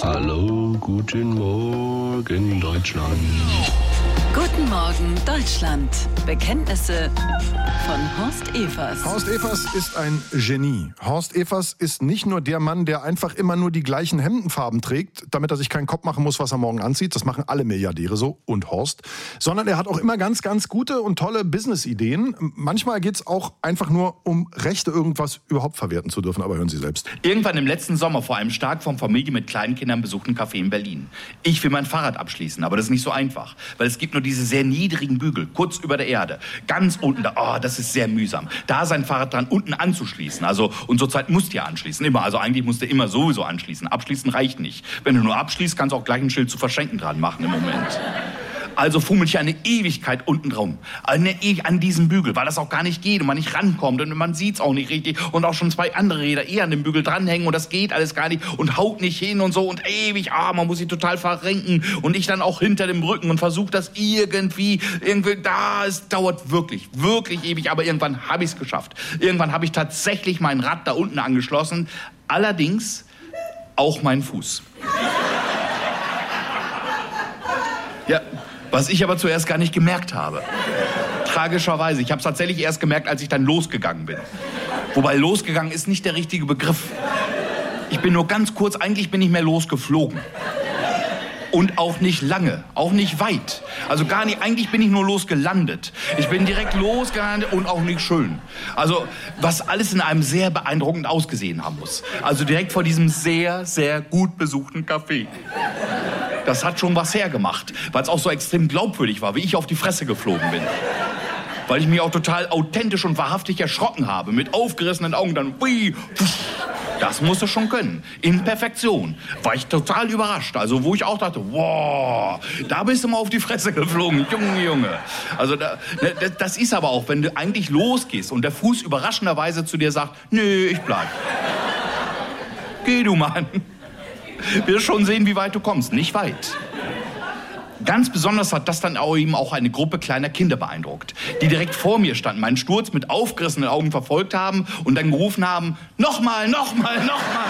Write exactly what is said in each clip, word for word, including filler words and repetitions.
Hallo, guten Morgen, Deutschland. Guten Morgen, Deutschland. Bekenntnisse von Horst Evers. Horst Evers ist ein Genie. Horst Evers ist nicht nur der Mann, der einfach immer nur die gleichen Hemdenfarben trägt, damit er sich keinen Kopf machen muss, was er morgen anzieht. Das machen alle Milliardäre so und Horst. Sondern er hat auch immer ganz, ganz gute und tolle Business-Ideen. Manchmal geht es auch einfach nur um Rechte, irgendwas überhaupt verwerten zu dürfen. Aber hören Sie selbst. Irgendwann im letzten Sommer vor einem stark von Familie mit kleinen Kindern besuchten Café in Berlin. Ich will mein Fahrrad abschließen, aber das ist nicht so einfach, weil es gibt nur diese sehr niedrigen Bügel, kurz über der Erde. Ganz unten, da, oh, das ist sehr mühsam. Da sein Fahrrad dran unten anzuschließen. Also, und zur Zeit musst du ja anschließen, immer. Also eigentlich musst du immer sowieso anschließen. Abschließen reicht nicht. Wenn du nur abschließt, kannst du auch gleich ein Schild zu verschenken dran machen im Moment. Also fummel ich eine Ewigkeit unten drum, eine e- an diesem Bügel, weil das auch gar nicht geht und man nicht rankommt und man sieht's auch nicht richtig und auch schon zwei andere Räder eher an dem Bügel dranhängen und das geht alles gar nicht und haut nicht hin und so und ewig, ah, man muss sich total verrenken und ich dann auch hinter dem Rücken und versuche das irgendwie, irgendwie, da, es dauert wirklich, wirklich ewig, aber irgendwann habe ich es geschafft. Irgendwann habe ich tatsächlich mein Rad da unten angeschlossen, allerdings auch meinen Fuß. Ja, was ich aber zuerst gar nicht gemerkt habe. Tragischerweise. Ich habe es tatsächlich erst gemerkt, als ich dann losgegangen bin. Wobei losgegangen ist nicht der richtige Begriff. Ich bin nur ganz kurz, eigentlich bin ich mehr losgeflogen. Und auch nicht lange, auch nicht weit. Also gar nicht, eigentlich bin ich nur losgelandet. Ich bin direkt losgelandet und auch nicht schön. Also was alles in einem sehr beeindruckend ausgesehen haben muss. Also direkt vor diesem sehr, sehr gut besuchten Café. Das hat schon was hergemacht, weil es auch so extrem glaubwürdig war, wie ich auf die Fresse geflogen bin. Weil ich mich auch total authentisch und wahrhaftig erschrocken habe, mit aufgerissenen Augen dann, hui, das musst du schon können, in Perfektion. War ich total überrascht, also wo ich auch dachte, wow, da bist du mal auf die Fresse geflogen, Junge, Junge. Also da, das ist aber auch, wenn du eigentlich losgehst und der Fuß überraschenderweise zu dir sagt, nö, ich bleib. Geh du, Mann. Wirst schon sehen, wie weit du kommst. Nicht weit. Ganz besonders hat das dann auch eben auch eine Gruppe kleiner Kinder beeindruckt, die direkt vor mir standen, meinen Sturz mit aufgerissenen Augen verfolgt haben und dann gerufen haben, nochmal, nochmal, nochmal.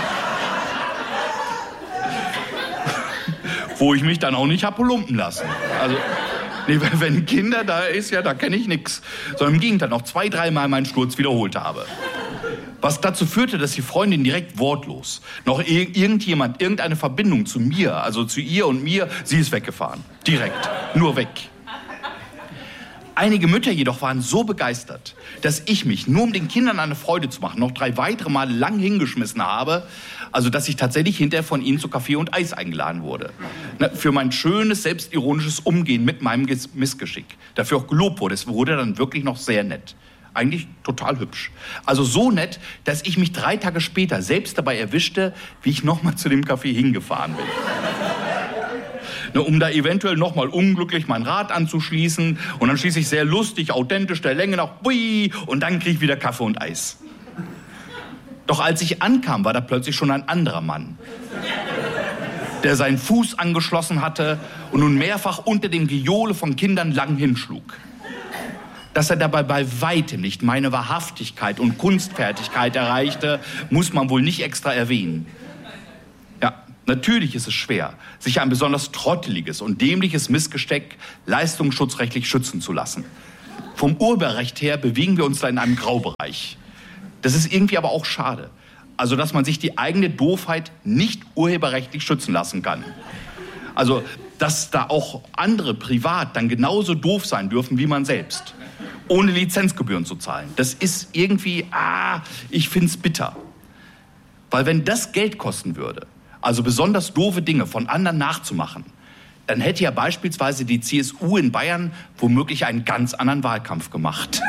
Wo ich mich dann auch nicht hab lumpen lassen. Also, nee, wenn Kinder da ist, ja, da kenne ich nix. Sondern im Gegenteil noch zwei, dreimal meinen Sturz wiederholt habe. Was dazu führte, dass die Freundin direkt wortlos, noch ir- irgendjemand, irgendeine Verbindung zu mir, also zu ihr und mir, sie ist weggefahren. Direkt. Nur weg. Einige Mütter jedoch waren so begeistert, dass ich mich, nur um den Kindern eine Freude zu machen, noch drei weitere Male lang hingeschmissen habe, also dass ich tatsächlich hinterher von ihnen zu Kaffee und Eis eingeladen wurde. Na, für mein schönes, selbstironisches Umgehen mit meinem Ges- Missgeschick. Dafür auch gelobt wurde. Es wurde dann wirklich noch sehr nett. Eigentlich total hübsch. Also so nett, dass ich mich drei Tage später selbst dabei erwischte, wie ich nochmal zu dem Café hingefahren bin. Ne, um da eventuell nochmal unglücklich mein Rad anzuschließen und dann schließe ich sehr lustig, authentisch der Länge nach, hui, und dann kriege ich wieder Kaffee und Eis. Doch als ich ankam, war da plötzlich schon ein anderer Mann, der seinen Fuß angeschlossen hatte und nun mehrfach unter dem Gejohle von Kindern lang hinschlug. Dass er dabei bei weitem nicht meine Wahrhaftigkeit und Kunstfertigkeit erreichte, muss man wohl nicht extra erwähnen. Ja, natürlich ist es schwer, sich ein besonders trotteliges und dämliches Missgesteck leistungsschutzrechtlich schützen zu lassen. Vom Urheberrecht her bewegen wir uns da in einem Graubereich. Das ist irgendwie aber auch schade. Also, dass man sich die eigene Doofheit nicht urheberrechtlich schützen lassen kann. Also, dass da auch andere privat dann genauso doof sein dürfen wie man selbst. Ohne Lizenzgebühren zu zahlen. Das ist irgendwie, ah, ich find's bitter. Weil wenn das Geld kosten würde, also besonders doofe Dinge von anderen nachzumachen, dann hätte ja beispielsweise die C S U in Bayern womöglich einen ganz anderen Wahlkampf gemacht.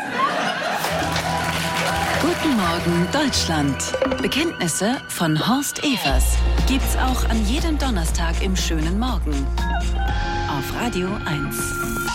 Guten Morgen, Deutschland. Bekenntnisse von Horst Evers. Gibt's auch an jedem Donnerstag im schönen Morgen. Auf Radio eins.